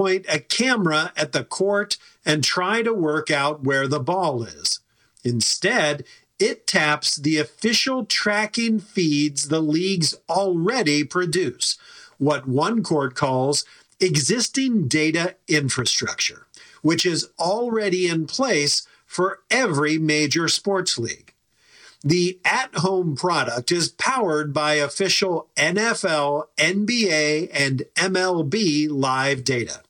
point a camera at the court and try to work out where the ball is. Instead, it taps the official tracking feeds the leagues already produce, what OneCourt calls existing data infrastructure, which is already in place for every major sports league. The at-home product is powered by official NFL, NBA, and MLB live data.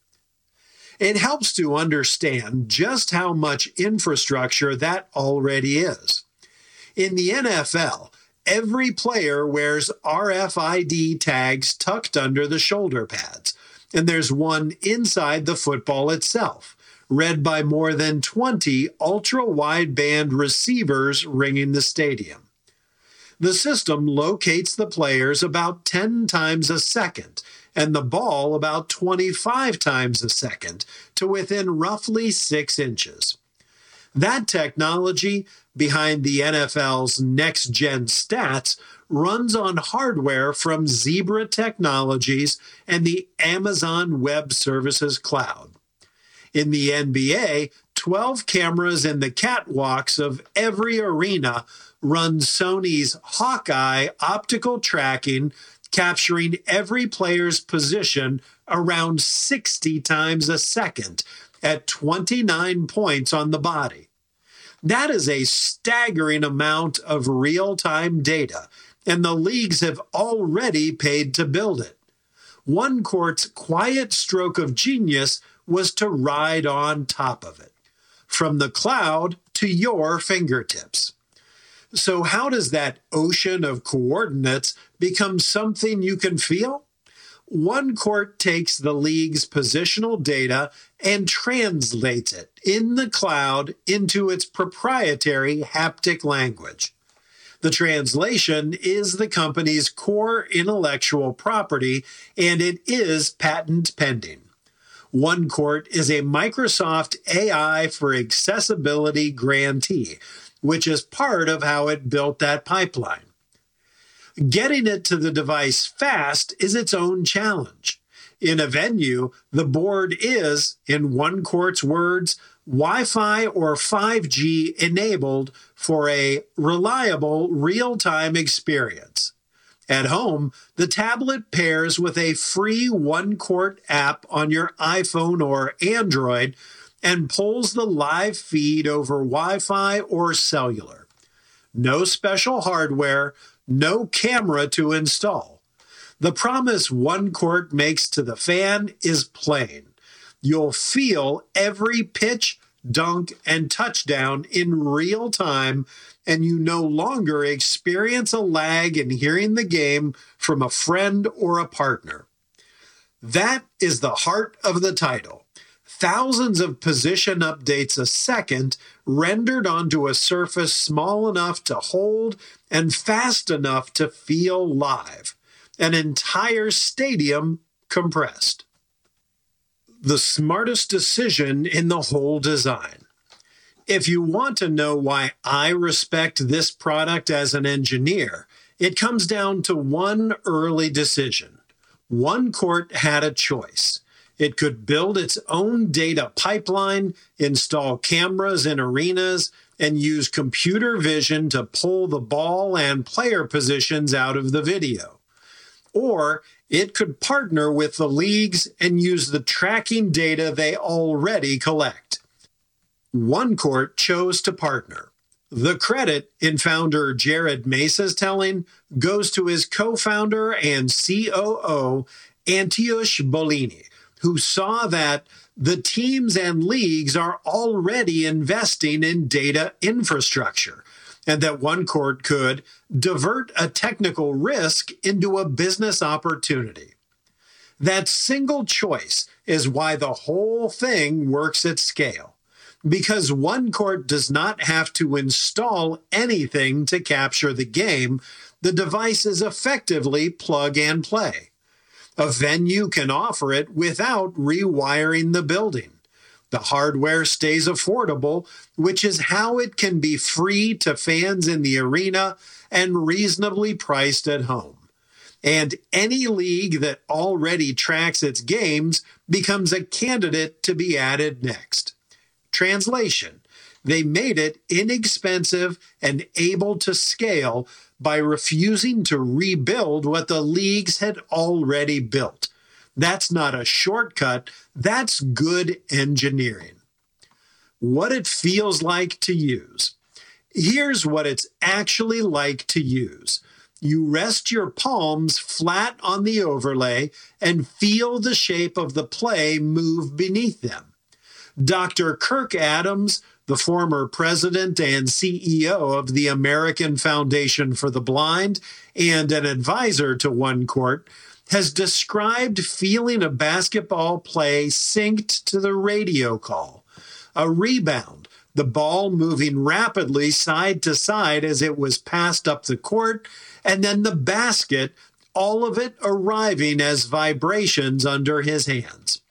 It helps to understand just how much infrastructure that already is. In the NFL, every player wears RFID tags tucked under the shoulder pads, and there's one inside the football itself, read by more than 20 ultra-wideband receivers ringing the stadium. The system locates the players about 10 times a second and the ball about 25 times a second to within roughly 6 inches. That technology behind the NFL's next-gen stats runs on hardware from Zebra Technologies and the Amazon Web Services cloud. In the NBA, 12 cameras in the catwalks of every arena run Sony's Hawkeye optical tracking, capturing every player's position around 60 times a second at 29 points on the body. That is a staggering amount of real-time data, and the leagues have already paid to build it. OneCourt's quiet stroke of genius was to ride on top of it, from the cloud to your fingertips. So how does that ocean of coordinates become something you can feel? OneCourt takes the league's positional data and translates it in the cloud into its proprietary haptic language. The translation is the company's core intellectual property, and it is patent pending. OneCourt is a Microsoft AI for Accessibility grantee, which is part of how it built that pipeline. Getting it to the device fast is its own challenge. In a venue, the board is, in OneCourt's words, Wi-Fi or 5G enabled for a reliable real-time experience. At home, the tablet pairs with a free OneCourt app on your iPhone or Android and pulls the live feed over Wi-Fi or cellular. No special hardware, no camera to install. The promise OneCourt makes to the fan is plain. You'll feel every pitch, dunk, and touchdown in real time, and you no longer experience a lag in hearing the game from a friend or a partner. That is the heart of the title. Thousands of position updates a second rendered onto a surface small enough to hold and fast enough to feel live. An entire stadium compressed. The smartest decision in the whole design. If you want to know why I respect this product as an engineer, it comes down to one early decision. OneCourt had a choice. It could build its own data pipeline, install cameras in arenas, and use computer vision to pull the ball and player positions out of the video. Or it could partner with the leagues and use the tracking data they already collect. OneCourt chose to partner. The credit, in founder Jared Mesa's telling, goes to his co-founder and COO, Antioch Bolini, who saw that the teams and leagues are already investing in data infrastructure, and that OneCourt could divert a technical risk into a business opportunity. That single choice is why the whole thing works at scale, because OneCourt does not have to install anything to capture the game. The device is effectively plug and play. A venue can offer it without rewiring the building. The hardware stays affordable, which is how it can be free to fans in the arena and reasonably priced at home. and any league that already tracks its games becomes a candidate to be added next. Translation: they made it inexpensive and able to scale by refusing to rebuild what the leagues had already built. That's not a shortcut, that's good engineering. What it feels like to use. Here's what it's actually like to use. You rest your palms flat on the overlay and feel the shape of the play move beneath them. Dr. Kirk Adams, the former president and CEO of the American Foundation for the Blind and an advisor to OneCourt, has described feeling a basketball play synced to the radio call. A rebound, the ball moving rapidly side to side as it was passed up the court, and then the basket, all of it arriving as vibrations under his hands.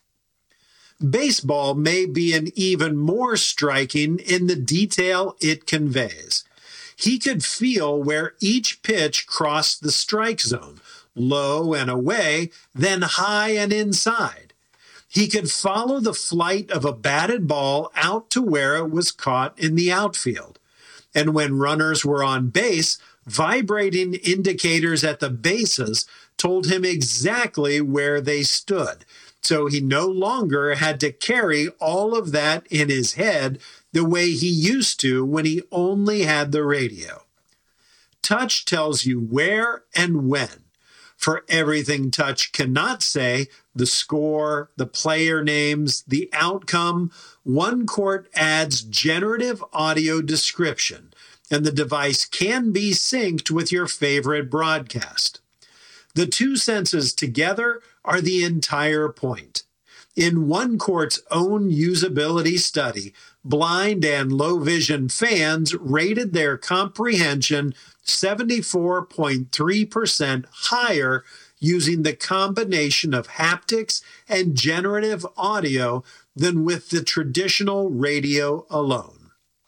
Baseball may be an even more striking in the detail it conveys. He could feel where each pitch crossed the strike zone, low and away, then high and inside. He could follow the flight of a batted ball out to where it was caught in the outfield. And when runners were on base, vibrating indicators at the bases told him exactly where they stood. So he no longer had to carry all of that in his head the way he used to when he only had the radio. Touch tells you where and when. For everything touch cannot say, the score, the player names, the outcome, OneCourt adds generative audio description, and the device can be synced with your favorite broadcast. The two senses together are the entire point. In OneCourt's own usability study, blind and low vision fans rated their comprehension 74.3% higher using the combination of haptics and generative audio than with the traditional radio alone.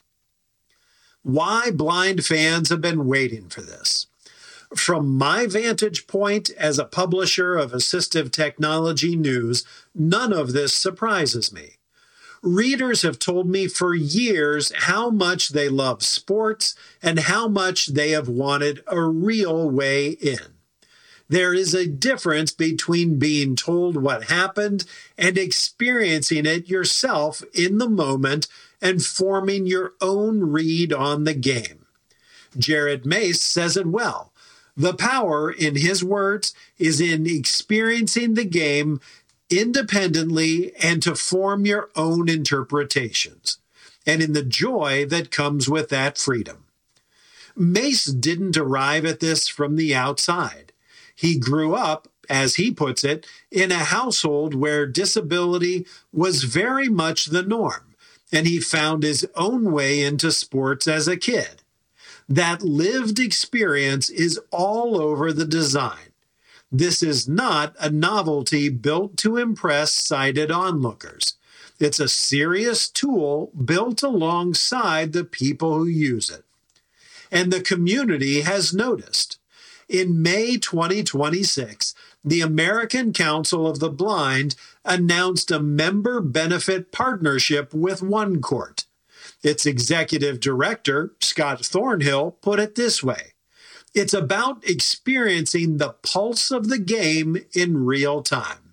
Why blind fans have been waiting for this? From my vantage point as a publisher of assistive technology news, none of this surprises me. Readers have told me for years how much they love sports and how much they have wanted a real way in. There is a difference between being told what happened and experiencing it yourself in the moment and forming your own read on the game. Jared Mace says it well. The power, in his words, is in experiencing the game independently and to form your own interpretations, and in the joy that comes with that freedom. Mace didn't arrive at this from the outside. He grew up, as he puts it, in a household where disability was very much the norm, and he found his own way into sports as a kid. That lived experience is all over the design. This is not a novelty built to impress sighted onlookers. It's a serious tool built alongside the people who use it. And the community has noticed. In May 2026, the American Council of the Blind announced a member benefit partnership with OneCourt. Its executive director, Scott Thornhill, put it this way: it's about experiencing the pulse of the game in real time.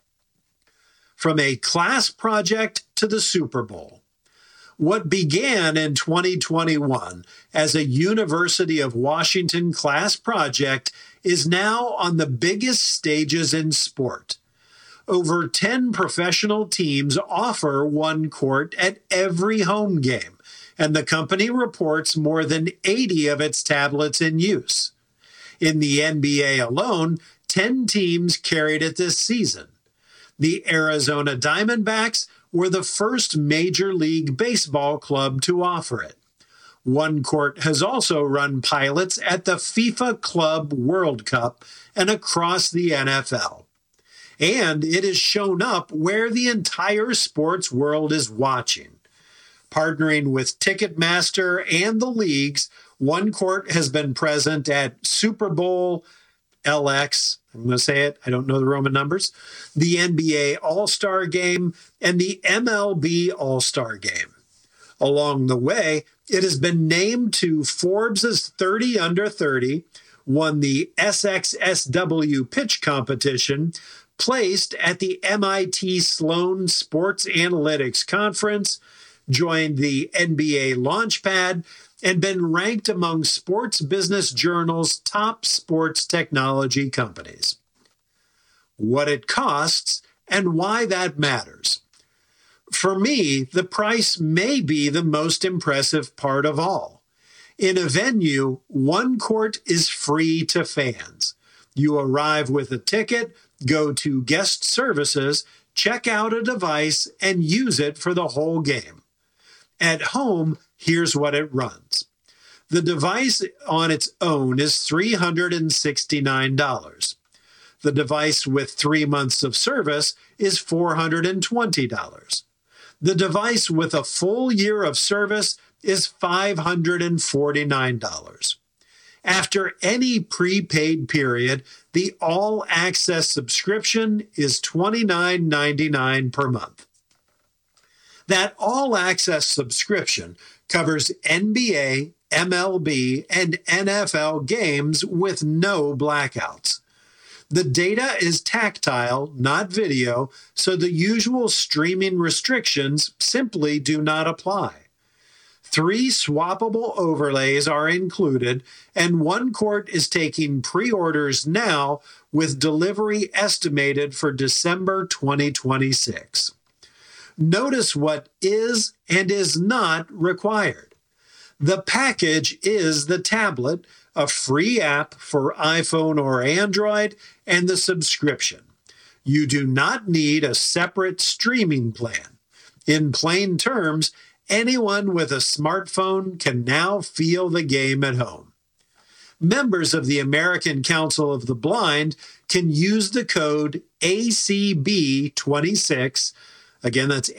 From a class project to the Super Bowl. What began in 2021 as a University of Washington class project is now on the biggest stages in sport. Over 10 professional teams offer OneCourt at every home game, and the company reports more than 80 of its tablets in use. In the NBA alone, 10 teams carried it this season. The Arizona Diamondbacks were the first Major League Baseball club to offer it. OneCourt has also run pilots at the FIFA Club World Cup and across the NFL. And it has shown up where the entire sports world is watching. Partnering with Ticketmaster and the leagues, OneCourt has been present at Super Bowl, LX, I'm going to say it, I don't know the Roman numbers, the NBA All-Star Game, and the MLB All-Star Game. Along the way, it has been named to Forbes' 30 Under 30, won the SXSW pitch competition, placed at the MIT Sloan Sports Analytics Conference, joined the NBA Launchpad, and been ranked among Sports Business Journal's top sports technology companies. What it costs and why that matters. For me, the price may be the most impressive part of all. In a venue, one court is free to fans. You arrive with a ticket, go to guest services, check out a device, and use it for the whole game. At home, here's what it runs. The device on its own is $369. The device with 3 months of service is $420. The device with a full year of service is $549. After any prepaid period, the all-access subscription is $29.99 per month. That all-access subscription covers NBA, MLB, and NFL games with no blackouts. The data is tactile, not video, so the usual streaming restrictions simply do not apply. 3 swappable overlays are included, and one court is taking pre-orders now with delivery estimated for December 2026. Notice what is and is not required. The package is the tablet, a free app for iPhone or Android, and the subscription. You do not need a separate streaming plan. In plain terms, anyone with a smartphone can now feel the game at home. Members of the American Council of the Blind can use the code ACB26, again that's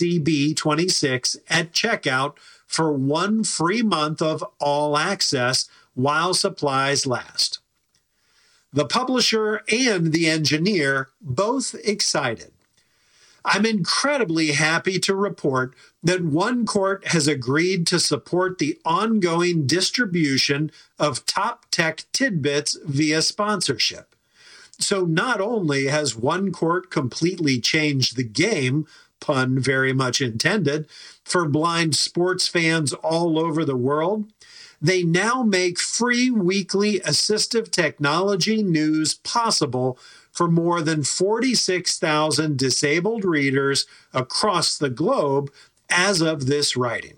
ACB26, at checkout for 1 free month of all access while supplies last. The publisher and the engineer both excited. I'm incredibly happy to report that one court has agreed to support the ongoing distribution of top tech tidbits via sponsorship. So not only has one court completely changed the game, pun very much intended, for blind sports fans all over the world, they now make free weekly assistive technology news possible for more than 46,000 disabled readers across the globe as of this writing.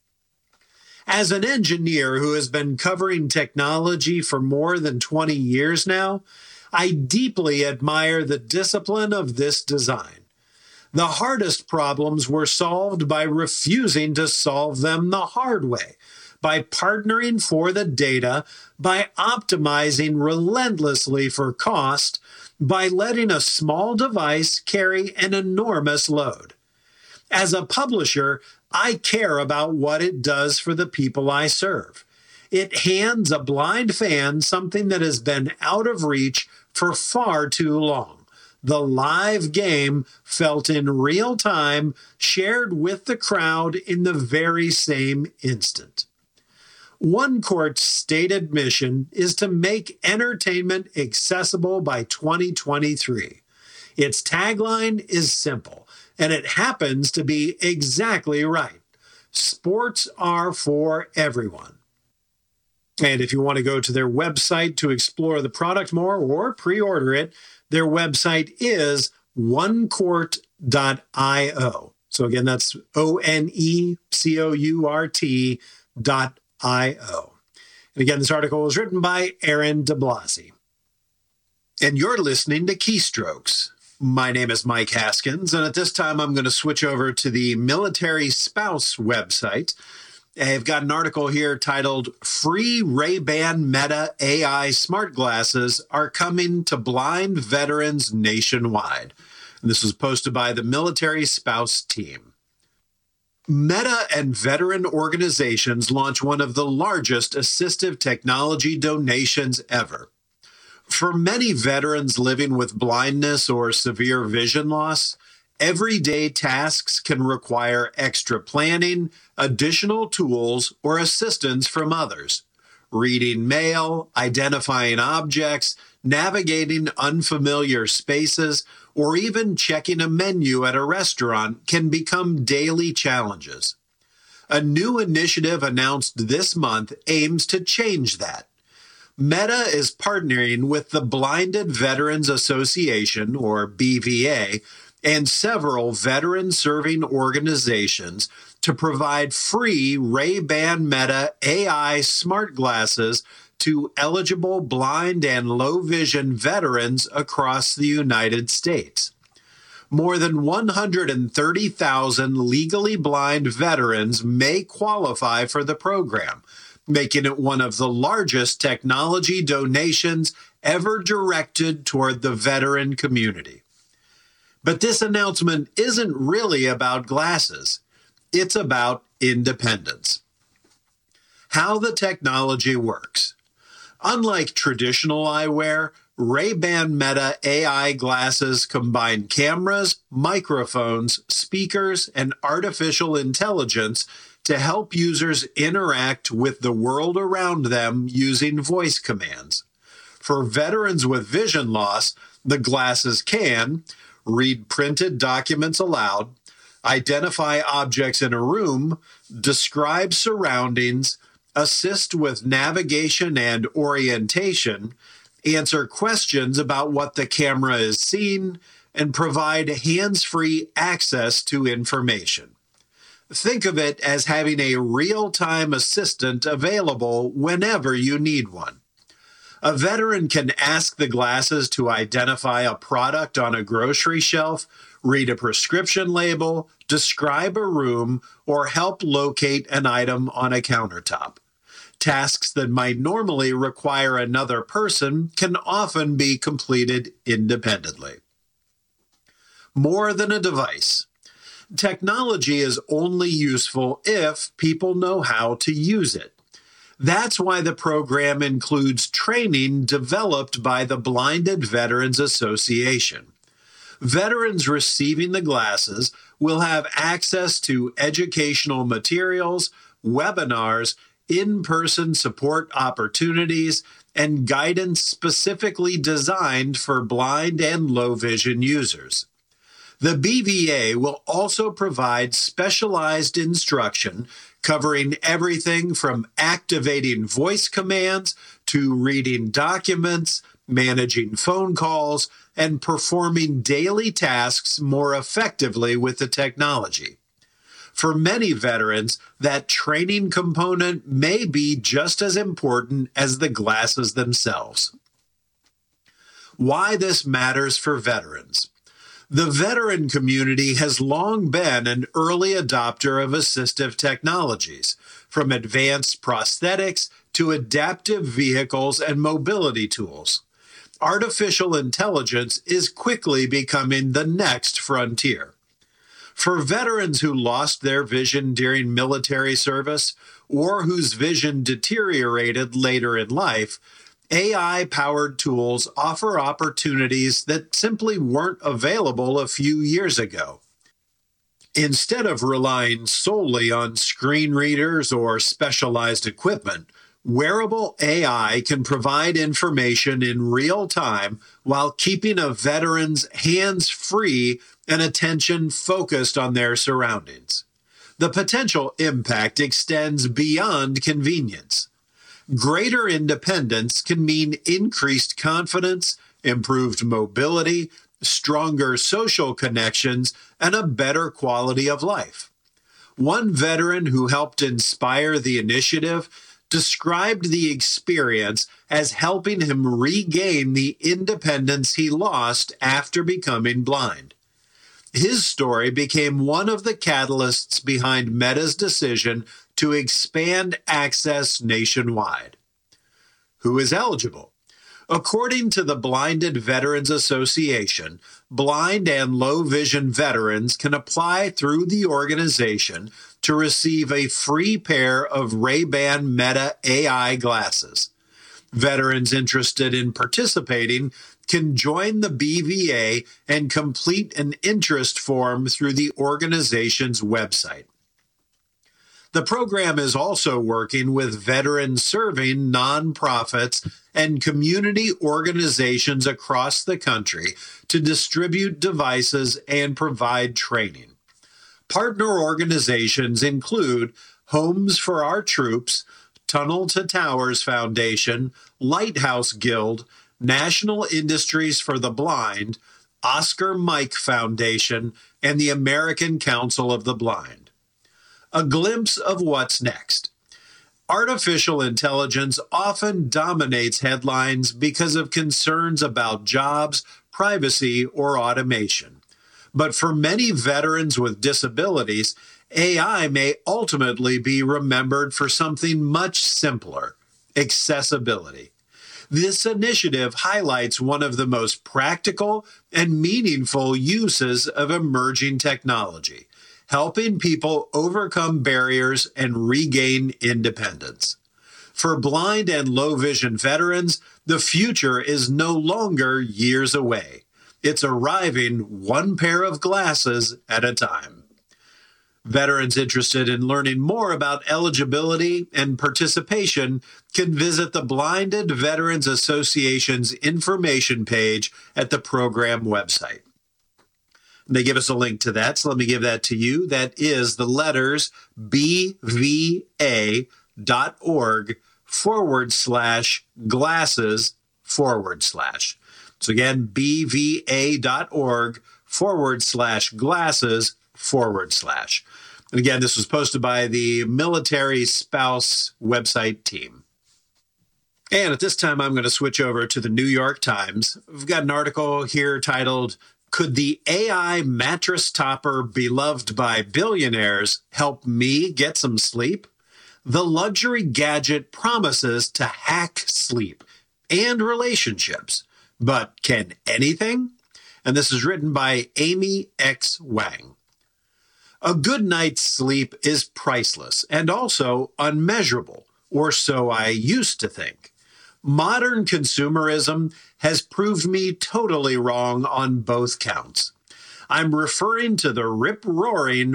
As an engineer who has been covering technology for more than 20 years now, I deeply admire the discipline of this design. The hardest problems were solved by refusing to solve them the hard way, by partnering for the data, by optimizing relentlessly for cost, by letting a small device carry an enormous load. As a publisher, I care about what it does for the people I serve. It hands a blind fan something that has been out of reach for far too long. The live game felt in real time, shared with the crowd in the very same instant. One court's stated mission is to make entertainment accessible by 2023. Its tagline is simple, and it happens to be exactly right. Sports are for everyone. And if you want to go to their website to explore the product more or pre-order it, their website is onecourt.io. So again, that's onecourt.io. And again, this article was written by Aaron DeBlasi. And you're listening to Keystrokes. My name is Mike Haskins, and at this time I'm going to switch over to the Military Spouse website. I've got an article here titled Free Ray-Ban Meta AI Smart Glasses Are Coming to Blind Veterans Nationwide. And this was posted by the Military Spouse team. Meta and veteran organizations launch one of the largest assistive technology donations ever. For many veterans living with blindness or severe vision loss, everyday tasks can require extra planning, additional tools, or assistance from others. Reading mail, identifying objects, navigating unfamiliar spaces, or even checking a menu at a restaurant can become daily challenges. A new initiative announced this month aims to change that. Meta is partnering with the Blinded Veterans Association, or BVA, and several veteran-serving organizations to provide free Ray-Ban Meta AI smart glasses to eligible blind and low-vision veterans across the United States. More than 130,000 legally blind veterans may qualify for the program, making it one of the largest technology donations ever directed toward the veteran community. But this announcement isn't really about glasses. It's about independence. How the technology works. Unlike traditional eyewear, Ray-Ban Meta AI glasses combine cameras, microphones, speakers, and artificial intelligence to help users interact with the world around them using voice commands. For veterans with vision loss, the glasses can read printed documents aloud, identify objects in a room, describe surroundings, assist with navigation and orientation, answer questions about what the camera is seeing, and provide hands-free access to information. Think of it as having a real-time assistant available whenever you need one. A veteran can ask the glasses to identify a product on a grocery shelf, read a prescription label, describe a room, or help locate an item on a countertop. Tasks that might normally require another person can often be completed independently. More than a device. Technology is only useful if people know how to use it. That's why the program includes training developed by the Blinded Veterans Association. Veterans receiving the glasses will have access to educational materials, webinars, in-person support opportunities, and guidance specifically designed for blind and low-vision users. The BVA will also provide specialized instruction covering everything from activating voice commands to reading documents, managing phone calls, and performing daily tasks more effectively with the technology. For many veterans, that training component may be just as important as the glasses themselves. Why this matters for veterans. The veteran community has long been an early adopter of assistive technologies, from advanced prosthetics to adaptive vehicles and mobility tools. Artificial intelligence is quickly becoming the next frontier. For veterans who lost their vision during military service or whose vision deteriorated later in life, AI-powered tools offer opportunities that simply weren't available a few years ago. Instead of relying solely on screen readers or specialized equipment, wearable AI can provide information in real time while keeping a veteran's hands free and attention focused on their surroundings. The potential impact extends beyond convenience. Greater independence can mean increased confidence, improved mobility, stronger social connections, and a better quality of life. One veteran who helped inspire the initiative described the experience as helping him regain the independence he lost after becoming blind. His story became one of the catalysts behind Meta's decision to expand access nationwide. Who is eligible? According to the Blinded Veterans Association, blind and low-vision veterans can apply through the organization to receive a free pair of Ray-Ban Meta AI glasses. Veterans interested in participating can join the BVA and complete an interest form through the organization's website. The program is also working with veteran-serving nonprofits and community organizations across the country to distribute devices and provide training. Partner organizations include Homes for Our Troops, Tunnel to Towers Foundation, Lighthouse Guild, National Industries for the Blind, Oscar Mike Foundation, and the American Council of the Blind. A glimpse of what's next. Artificial intelligence often dominates headlines because of concerns about jobs, privacy, or automation. But for many veterans with disabilities, AI may ultimately be remembered for something much simpler: accessibility. This initiative highlights one of the most practical and meaningful uses of emerging technology, helping people overcome barriers and regain independence. For blind and low vision veterans, the future is no longer years away. It's arriving one pair of glasses at a time. Veterans interested in learning more about eligibility and participation can visit the Blinded Veterans Association's information page at the program website. They give us a link to that, so let me give that to you. That is the letters bva.org/glasses/. So again, bva.org/glasses/. And again, this was posted by the Military Spouse website team. And at this time, I'm going to switch over to the New York Times. We've got an article here titled, "Could the AI mattress topper beloved by billionaires help me get some sleep?" The luxury gadget promises to hack sleep and relationships. But can anything? And this is written by Amy X. Wang. A good night's sleep is priceless and also unmeasurable, or so I used to think. Modern consumerism has proved me totally wrong on both counts. I'm referring to the rip-roaring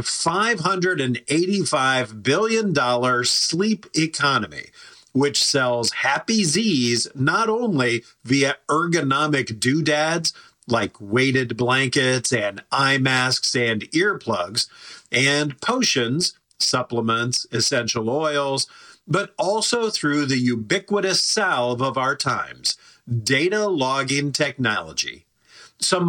$585 billion sleep economy, which sells Happy Z's not only via ergonomic doodads like weighted blankets and eye masks and earplugs, and potions, supplements, essential oils, but also through the ubiquitous salve of our times, data logging technology. Some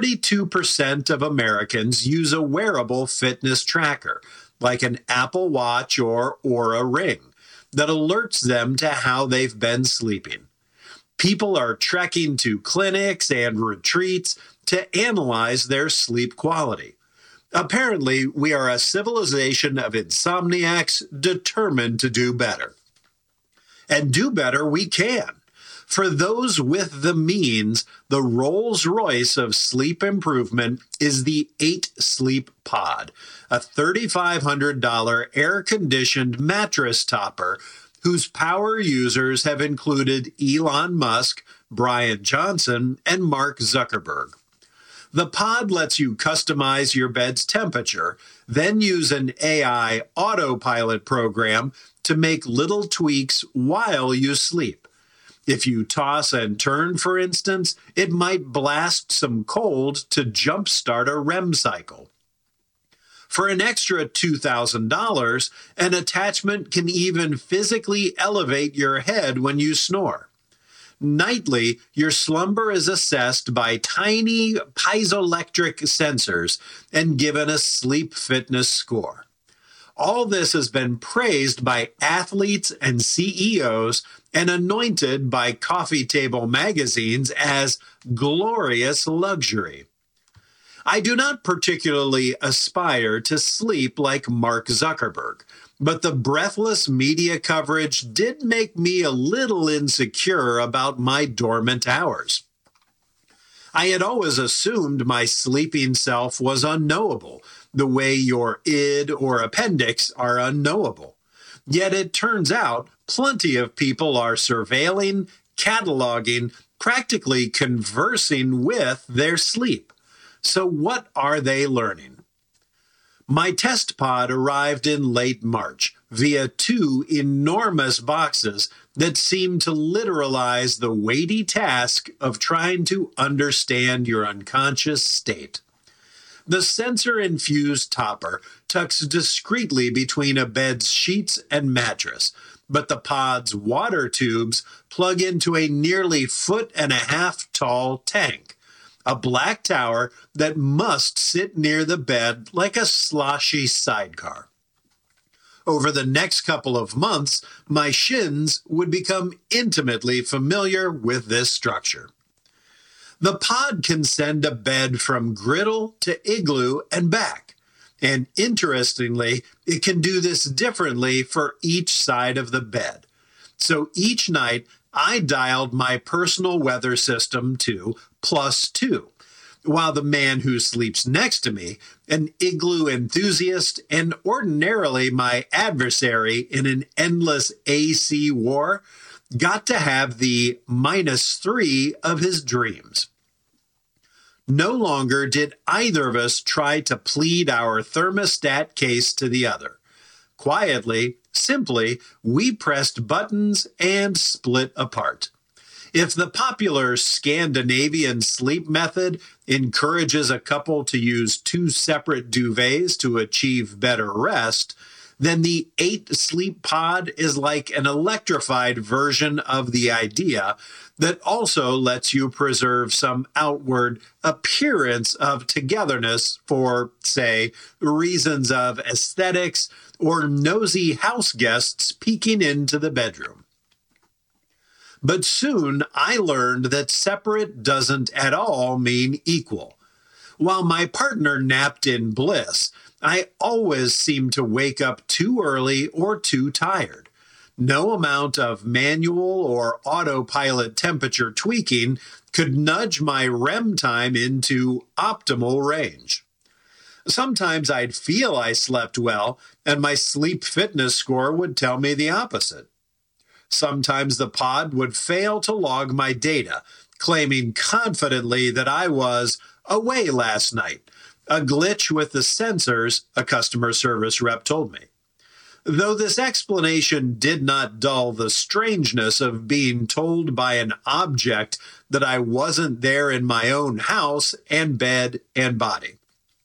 42% of Americans use a wearable fitness tracker, like an Apple Watch or Oura Ring, that alerts them to how they've been sleeping. People are trekking to clinics and retreats to analyze their sleep quality. Apparently, we are a civilization of insomniacs determined to do better. And do better we can. For those with the means, the Rolls-Royce of sleep improvement is the 8 Sleep Pod, a $3,500 air-conditioned mattress topper whose power users have included Elon Musk, Brian Johnson, and Mark Zuckerberg. The pod lets you customize your bed's temperature, then use an AI autopilot program to make little tweaks while you sleep. If you toss and turn, for instance, it might blast some cold to jumpstart a REM cycle. For an extra $2,000, an attachment can even physically elevate your head when you snore. Nightly, your slumber is assessed by tiny piezoelectric sensors and given a sleep fitness score. All this has been praised by athletes and CEOs and anointed by coffee table magazines as glorious luxury. I do not particularly aspire to sleep like Mark Zuckerberg, but the breathless media coverage did make me a little insecure about my dormant hours. I had always assumed my sleeping self was unknowable, the way your id or appendix are unknowable. Yet it turns out plenty of people are surveilling, cataloging, practically conversing with their sleep. So what are they learning? My test pod arrived in late March via 2 enormous boxes that seem to literalize the weighty task of trying to understand your unconscious state. The sensor-infused topper tucks discreetly between a bed's sheets and mattress, but the pod's water tubes plug into a nearly 1.5 foot tall tank, a black tower that must sit near the bed like a sloshy sidecar. Over the next couple of months, my shins would become intimately familiar with this structure. The pod can send a bed from griddle to igloo and back. And interestingly, it can do this differently for each side of the bed. So each night, I dialed my personal weather system to +2, while the man who sleeps next to me, an igloo enthusiast and ordinarily my adversary in an endless AC war, got to have the -3 of his dreams. No longer did either of us try to plead our thermostat case to the other. Quietly, simply, we pressed buttons and split apart. If the popular Scandinavian sleep method encourages a couple to use 2 separate duvets to achieve better rest, then the 8 sleep pod is like an electrified version of the idea that also lets you preserve some outward appearance of togetherness for, say, reasons of aesthetics or nosy house guests peeking into the bedroom. But soon I learned that separate doesn't at all mean equal. While my partner napped in bliss, I always seemed to wake up too early or too tired. No amount of manual or autopilot temperature tweaking could nudge my REM time into optimal range. Sometimes I'd feel I slept well, and my sleep fitness score would tell me the opposite. Sometimes the pod would fail to log my data, claiming confidently that I was away last night, a glitch with the sensors, a customer service rep told me. Though this explanation did not dull the strangeness of being told by an object that I wasn't there in my own house and bed and body.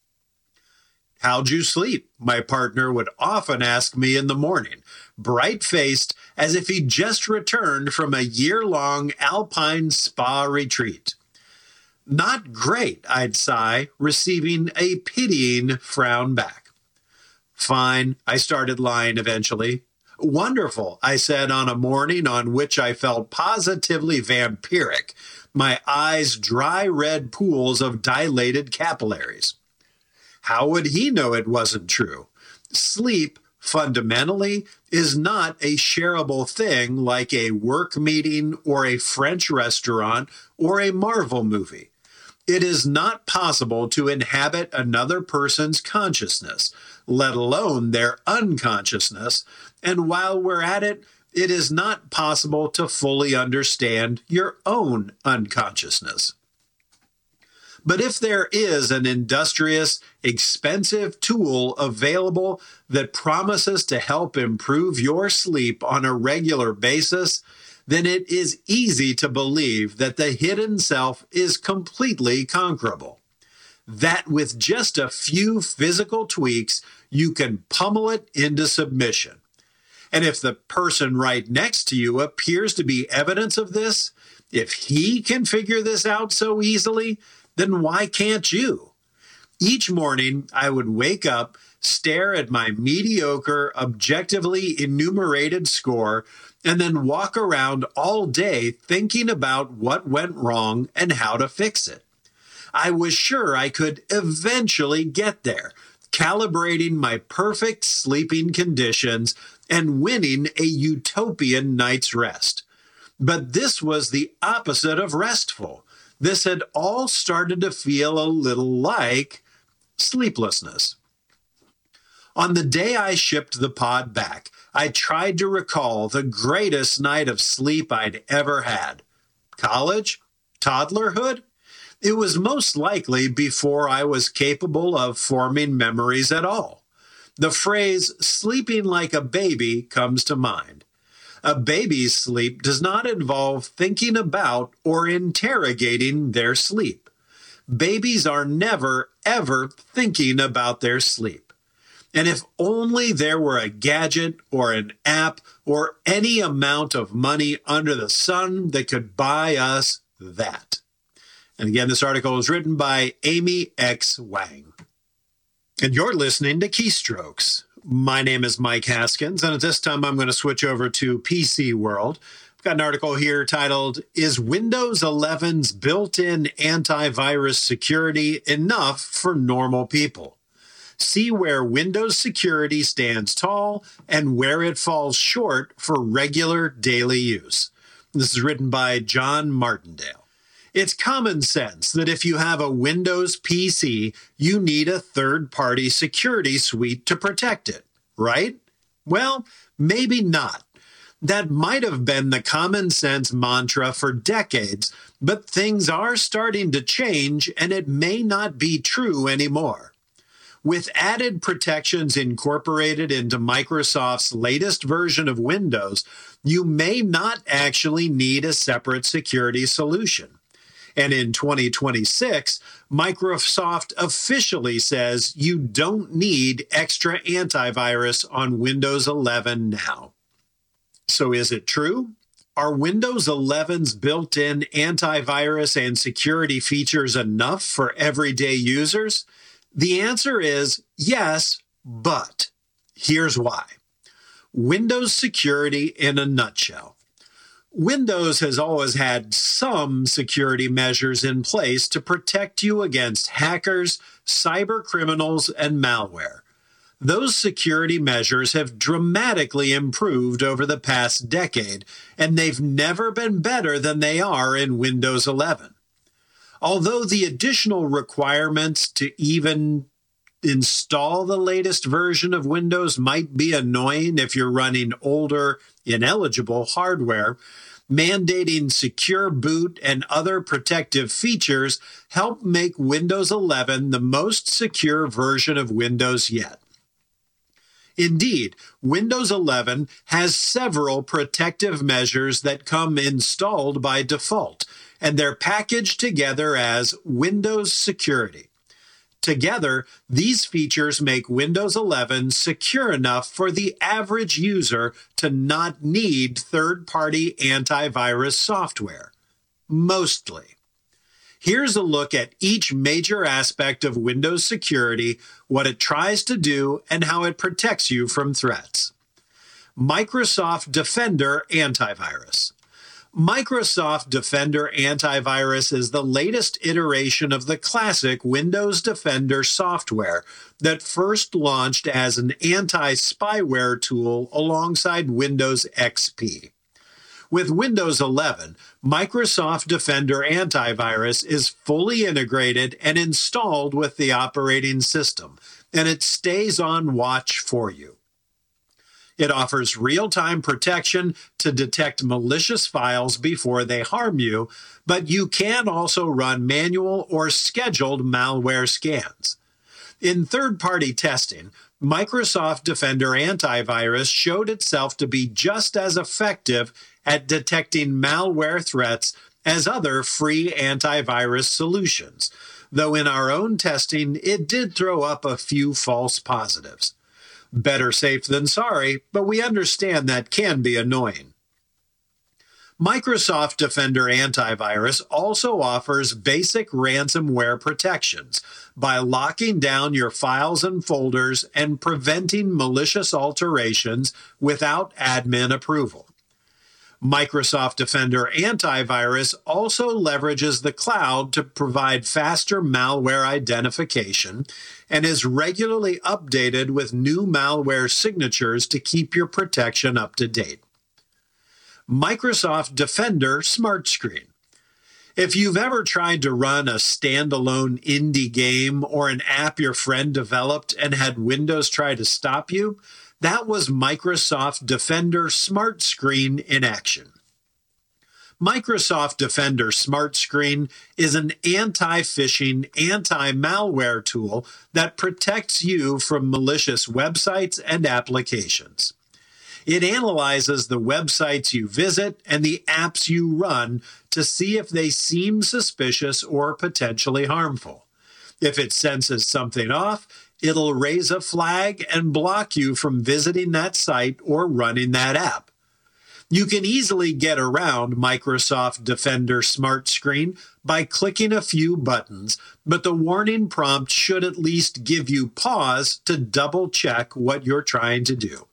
"How'd you sleep?" my partner would often ask me in the morning, bright-faced as if he'd just returned from a year-long alpine spa retreat. "Not great," I'd sigh, receiving a pitying frown back. "Fine," I started lying eventually. "Wonderful," I said on a morning on which I felt positively vampiric, my eyes dry red pools of dilated capillaries. How would he know it wasn't true? Sleep, fundamentally, is not a shareable thing like a work meeting or a French restaurant or a Marvel movie. It is not possible to inhabit another person's consciousness, let alone their unconsciousness, and while we're at it, it is not possible to fully understand your own unconsciousness. But if there is an industrious, expensive tool available that promises to help improve your sleep on a regular basis, then it is easy to believe that the hidden self is completely conquerable. That with just a few physical tweaks, you can pummel it into submission. And if the person right next to you appears to be evidence of this, if he can figure this out so easily, then why can't you? Each morning, I would wake up, stare at my mediocre, objectively enumerated score, and then walk around all day thinking about what went wrong and how to fix it. I was sure I could eventually get there, calibrating my perfect sleeping conditions and winning a utopian night's rest. But this was the opposite of restful. This had all started to feel a little like sleeplessness. On the day I shipped the pod back, I tried to recall the greatest night of sleep I'd ever had. College? Toddlerhood? It was most likely before I was capable of forming memories at all. The phrase sleeping like a baby comes to mind. A baby's sleep does not involve thinking about or interrogating their sleep. Babies are never, ever thinking about their sleep. And if only there were a gadget or an app or any amount of money under the sun that could buy us that. And again, this article is written by Amy X. Wang. And you're listening to Keystrokes. My name is Mike Haskins, and at this time I'm going to switch over to PC World. I've got an article here titled, Is Windows 11's built-in antivirus security enough for normal people? See where Windows security stands tall and where it falls short for regular daily use. This is written by John Martindale. It's common sense that if you have a Windows PC, you need a third-party security suite to protect it, right? Well, maybe not. That might have been the common sense mantra for decades, but things are starting to change and it may not be true anymore. With added protections incorporated into Microsoft's latest version of Windows, you may not actually need a separate security solution. And in 2026, Microsoft officially says you don't need extra antivirus on Windows 11 now. So is it true? Are Windows 11's built-in antivirus and security features enough for everyday users? The answer is yes, but here's why. Windows security in a nutshell. Windows has always had some security measures in place to protect you against hackers, cyber criminals, and malware. Those security measures have dramatically improved over the past decade, and they've never been better than they are in Windows 11. Although the additional requirements to even install the latest version of Windows might be annoying if you're running older, ineligible hardware, mandating secure boot and other protective features help make Windows 11 the most secure version of Windows yet. Indeed, Windows 11 has several protective measures that come installed by default, and they're packaged together as Windows Security. Together, these features make Windows 11 secure enough for the average user to not need third-party antivirus software. Mostly. Here's a look at each major aspect of Windows security, what it tries to do, and how it protects you from threats. Microsoft Defender Antivirus. Microsoft Defender Antivirus is the latest iteration of the classic Windows Defender software that first launched as an anti-spyware tool alongside Windows XP. With Windows 11, Microsoft Defender Antivirus is fully integrated and installed with the operating system, and it stays on watch for you. It offers real-time protection to detect malicious files before they harm you, but you can also run manual or scheduled malware scans. In third-party testing, Microsoft Defender Antivirus showed itself to be just as effective at detecting malware threats as other free antivirus solutions, though in our own testing, it did throw up a few false positives. Better safe than sorry, but we understand that can be annoying. Microsoft Defender Antivirus also offers basic ransomware protections by locking down your files and folders and preventing malicious alterations without admin approval. Microsoft Defender Antivirus also leverages the cloud to provide faster malware identification and is regularly updated with new malware signatures to keep your protection up to date. Microsoft Defender Smart Screen. If you've ever tried to run a standalone indie game or an app your friend developed and had Windows try to stop you, that was Microsoft Defender Smart Screen in action. Microsoft Defender Smart Screen is an anti-phishing, anti-malware tool that protects you from malicious websites and applications. It analyzes the websites you visit and the apps you run to see if they seem suspicious or potentially harmful. If it senses something off, it'll raise a flag and block you from visiting that site or running that app. You can easily get around Microsoft Defender Smart Screen by clicking a few buttons, but the warning prompt should at least give you pause to double check what you're trying to do.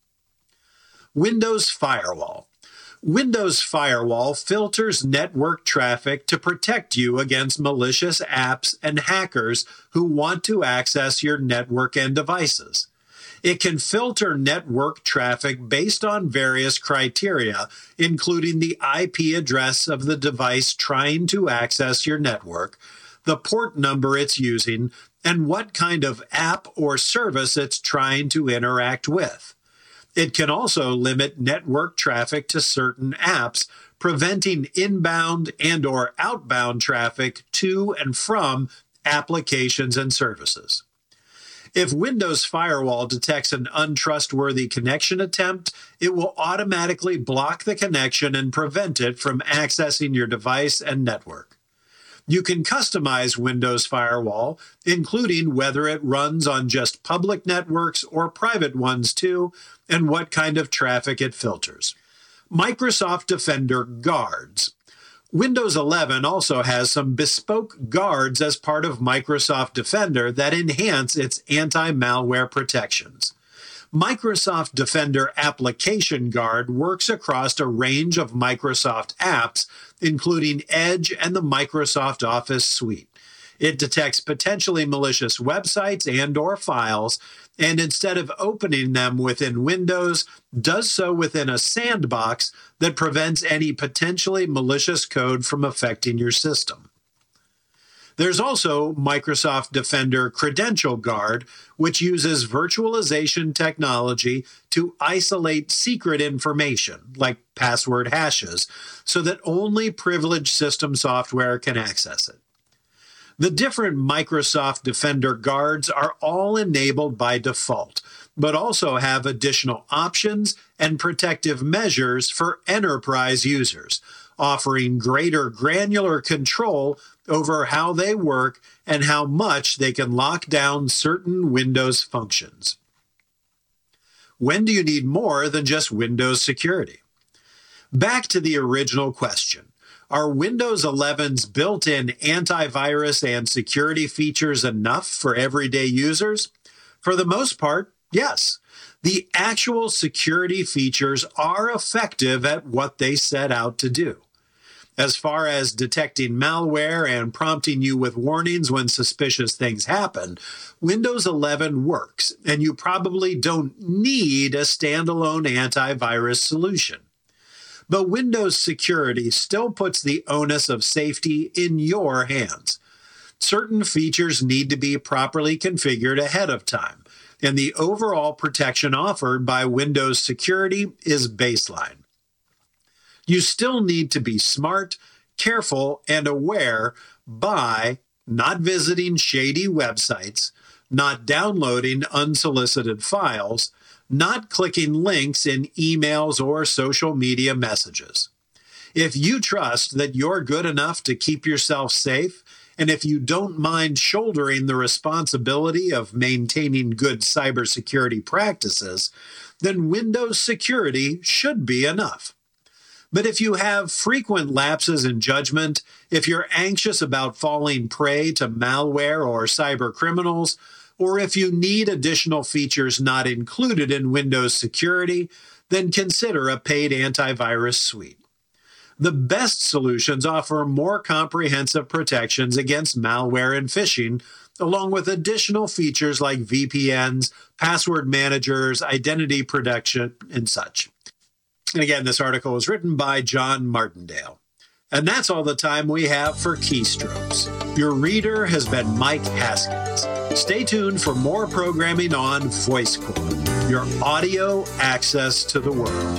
Windows Firewall. Windows Firewall filters network traffic to protect you against malicious apps and hackers who want to access your network and devices. It can filter network traffic based on various criteria, including the IP address of the device trying to access your network, the port number it's using, and what kind of app or service it's trying to interact with. It can also limit network traffic to certain apps, preventing inbound and/or outbound traffic to and from applications and services. If Windows Firewall detects an untrustworthy connection attempt, it will automatically block the connection and prevent it from accessing your device and network. You can customize Windows Firewall, including whether it runs on just public networks or private ones too, and what kind of traffic it filters. Microsoft Defender Guards. Windows 11 also has some bespoke guards as part of Microsoft Defender that enhance its anti-malware protections. Microsoft Defender Application Guard works across a range of Microsoft apps, including Edge and the Microsoft Office suite. It detects potentially malicious websites and/or files, and instead of opening them within Windows, does so within a sandbox that prevents any potentially malicious code from affecting your system. There's also Microsoft Defender Credential Guard, which uses virtualization technology to isolate secret information, like password hashes, so that only privileged system software can access it. The different Microsoft Defender guards are all enabled by default, but also have additional options and protective measures for enterprise users, offering greater granular control over how they work and how much they can lock down certain Windows functions. When do you need more than just Windows security? Back to the original question. Are Windows 11's built-in antivirus and security features enough for everyday users? For the most part, yes. The actual security features are effective at what they set out to do. As far as detecting malware and prompting you with warnings when suspicious things happen, Windows 11 works, and you probably don't need a standalone antivirus solution. But Windows security still puts the onus of safety in your hands. Certain features need to be properly configured ahead of time, and the overall protection offered by Windows security is baseline. You still need to be smart, careful, and aware by not visiting shady websites, not downloading unsolicited files, not clicking links in emails or social media messages. If you trust that you're good enough to keep yourself safe, and if you don't mind shouldering the responsibility of maintaining good cybersecurity practices, then Windows security should be enough. But if you have frequent lapses in judgment, if you're anxious about falling prey to malware or cyber criminals, or if you need additional features not included in Windows security, then consider a paid antivirus suite. The best solutions offer more comprehensive protections against malware and phishing, along with additional features like VPNs, password managers, identity protection, and such. And again, this article was written by John Martindale. And that's all the time we have for Keystrokes. Your reader has been Mike Haskins. Stay tuned for more programming on VoiceCore, your audio access to the world.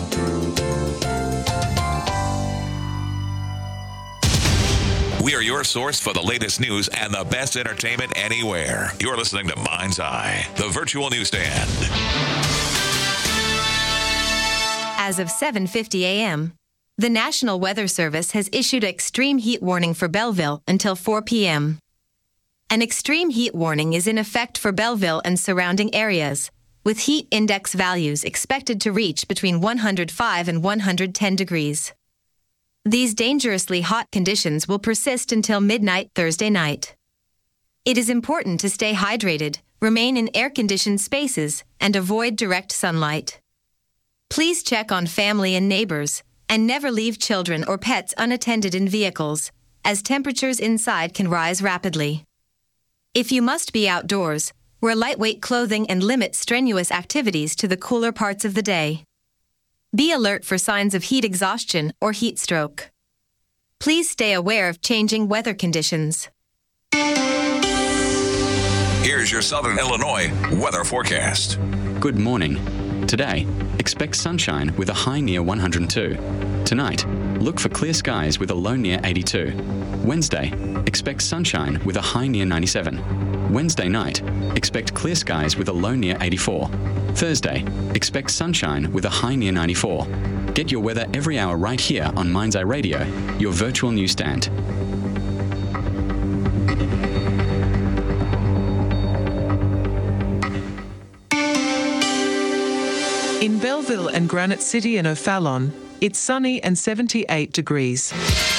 We are your source for the latest news and the best entertainment anywhere. You're listening to Mind's Eye, the virtual newsstand. As of 7:50 a.m., the National Weather Service has issued an extreme heat warning for Belleville until 4 p.m. An extreme heat warning is in effect for Belleville and surrounding areas, with heat index values expected to reach between 105 and 110 degrees. These dangerously hot conditions will persist until midnight Thursday night. It is important to stay hydrated, remain in air-conditioned spaces, and avoid direct sunlight. Please check on family and neighbors, and never leave children or pets unattended in vehicles, as temperatures inside can rise rapidly. If you must be outdoors, wear lightweight clothing and limit strenuous activities to the cooler parts of the day. Be alert for signs of heat exhaustion or heat stroke. Please stay aware of changing weather conditions. Here's your Southern Illinois weather forecast. Good morning. Today, expect sunshine with a high near 102. Tonight, look for clear skies with a low near 82. Wednesday, expect sunshine with a high near 97. Wednesday night, expect clear skies with a low near 84. Thursday, expect sunshine with a high near 94. Get your weather every hour right here on Mind's Eye Radio, your virtual newsstand. In Belleville and Granite City and O'Fallon, it's sunny and 78 degrees.